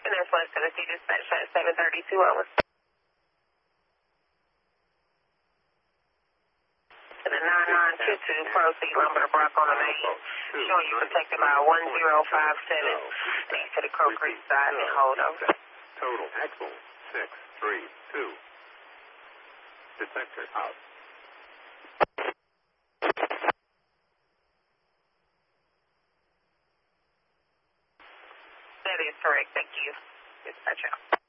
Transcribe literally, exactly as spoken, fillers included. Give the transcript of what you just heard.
And that's West Tennessee Dispatch at seven thirty-two hours. To the nine nine two two, proceed lumber to Brock on the main. Showing you protected by one zero five seven. East to the Crow Creek side and hold over. Total, Axel, six three two. Detector out. That is correct, thank you. Dispatch out.